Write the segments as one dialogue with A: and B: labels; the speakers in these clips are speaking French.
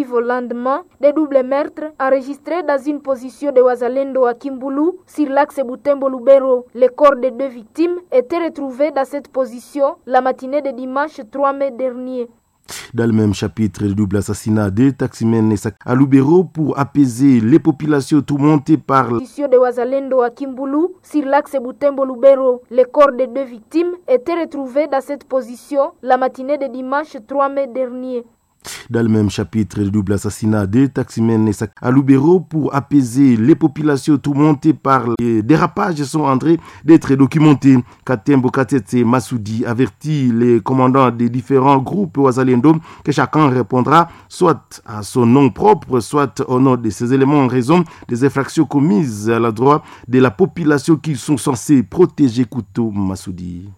A: arrive au lendemain des doubles meurtres enregistrés dans une position de Wazalendo à Kimbulu sur l'axe Butembo-Lubero. Les corps des 2 victimes étaient retrouvés dans cette position la matinée de dimanche 3 mai dernier.
B: Dans le même chapitre, le double assassinat des taximens à Lubero pour apaiser les populations tourmentées par la
A: position de Wazalendo à Kimbulu sur l'axe Butembo-Lubero. Les corps des 2 victimes étaient retrouvés dans cette position la matinée de dimanche 3 mai dernier.
B: Dans le même chapitre, le double assassinat des taximens à Lubero pour apaiser les populations tourmentées par les dérapages sont en train d'être documentés. Katembo Katete Massoudi avertit les commandants des différents groupes Wazalendo que chacun répondra soit à son nom propre, soit au nom de ses éléments en raison des infractions commises à l'endroit de la population qu'ils sont censés protéger. Couteau Massoudi.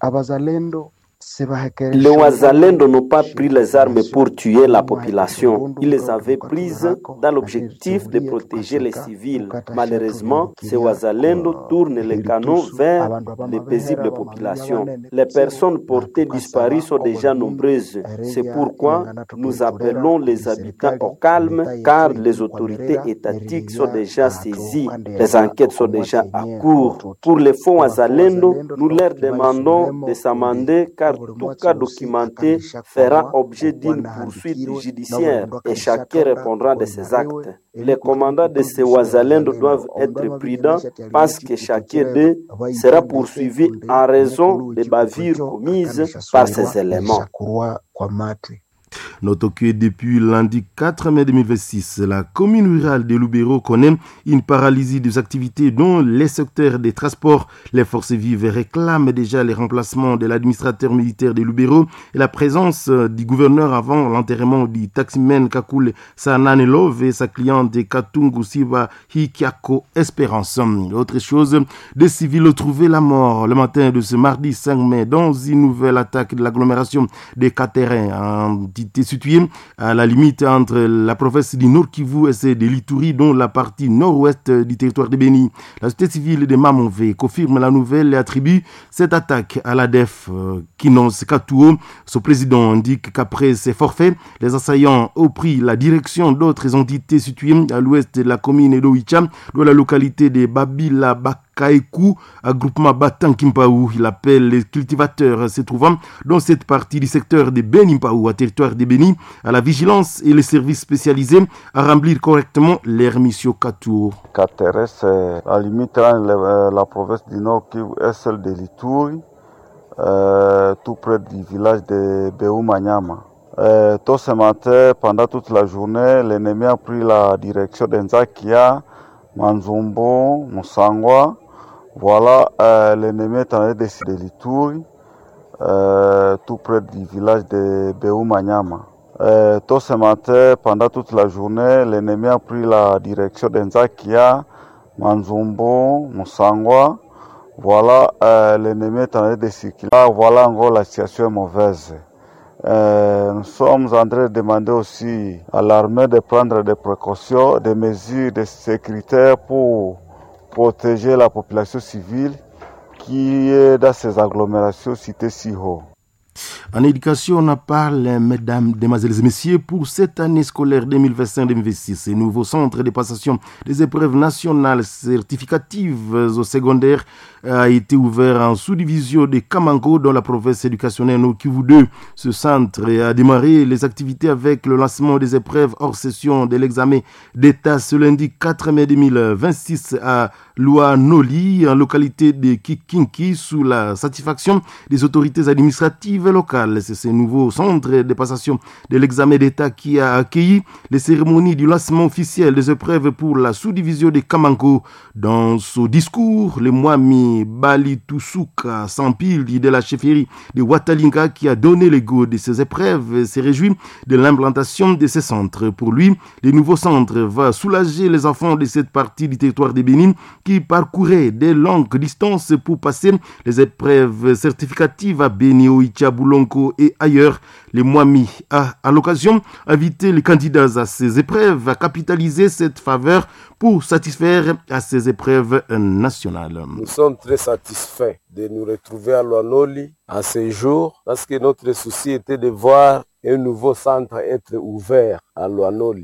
C: Les Wazalendo n'ont pas pris les armes pour tuer la population. Ils les avaient prises dans l'objectif de protéger les civils. Malheureusement, ces Wazalendo tournent les canons vers les paisibles populations. Les personnes portées disparues sont déjà nombreuses. C'est pourquoi nous appelons les habitants au calme, car les autorités étatiques sont déjà saisies. Les enquêtes sont déjà à court. Pour les faux Wazalendo, nous leur demandons de s'amender car tout cas documenté fera objet d'une poursuite judiciaire et chacun répondra de ses actes. Les commandants de ces Wazalendo doivent être prudents parce que chacun d'eux sera poursuivi en raison des bavures commises par ces éléments.
B: Notons que depuis lundi 4 mai 2026, la commune rurale de Lubero connaît une paralysie des activités dont les secteurs des transports. Les forces vives réclament déjà les remplacements de l'administrateur militaire de Lubero et la présence du gouverneur avant l'enterrement du taximen Kakule Sananelov et sa cliente Katungu Siva Hikiako Espérance. Autre chose, des civils ont trouvé la mort le matin de ce mardi 5 mai dans une nouvelle attaque de l'agglomération des Caterins, située à la limite entre la province du Nord Kivu et celle de l'Ituri, dont la partie nord-ouest du territoire de Beni. La société civile de Mamové confirme la nouvelle et attribue cette attaque à l'ADF Kinons Katouo. Son président indique qu'après ces forfaits, les assaillants ont pris la direction d'autres entités situées à l'ouest de la commune d'Oicha, dans la localité de Babila Kaikou, un groupement battant Kimpaou. Il appelle les cultivateurs se trouvant dans cette partie du secteur de Benimpaou, à territoire de Beni, à la vigilance et les services spécialisés à remplir correctement leur mission Katouo.
D: Katere, c'est la limite entre la province du Nord Kivu et celle de l'Ituri, tout près du village de Beumanyama. Tôt ce matin, pendant toute la journée, l'ennemi a pris la direction d'Enzakia, Manzombo, Musangwa. Voilà, l'ennemi est en train de l'Ituri, tout près du village de Beumanyama. Tôt ce matin, pendant toute la journée, l'ennemi a pris la direction d'Enzakia, Manzombo, Musangwa. Voilà, l'ennemi est en train de circuler. Voilà, encore la situation est mauvaise. Nous sommes en train de demander aussi à l'armée de prendre des précautions, des mesures de sécurité pour protéger la population civile qui est dans ces agglomérations citées si haut.
B: En éducation, on parle, mesdames, demoiselles et messieurs, pour cette année scolaire 2025-2026. Un nouveau centre de passation des épreuves nationales certificatives au secondaire a été ouvert en sous-division de Kamango dans la province éducationnelle Nord Kivu 2. Ce centre a démarré les activités avec le lancement des épreuves hors session de l'examen d'État ce lundi 4 mai 2026 à Louanoli, en localité de Kikinki, sous la satisfaction des autorités administratives locales. C'est ce nouveau centre de passation de l'examen d'État qui a accueilli les cérémonies du lancement officiel des épreuves pour la sous-division de Kamango. Dans son discours, le Mwami Bali Tusuka Sampil de la chefferie de Watalinga, qui a donné le goût de ces épreuves, s'est réjoui de l'implantation de ces centres. Pour lui, le nouveau centre va soulager les enfants de cette partie du territoire de Bénin qui parcouraient des longues distances pour passer les épreuves certificatives à Beni, Oicha, Boulonko et ailleurs. Le Mwami a, à l'occasion, invité les candidats à ces épreuves à capitaliser cette faveur pour satisfaire à ces épreuves nationales.
E: Nous sommes très satisfaits de nous retrouver à Louanoli à ce jour parce que notre souci était de voir un nouveau centre être ouvert à Louanoli.